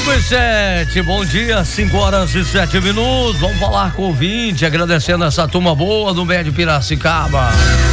5:07, bom dia, 5h07. Vamos falar com o ouvinte, agradecendo essa turma boa do Médio Piracicaba.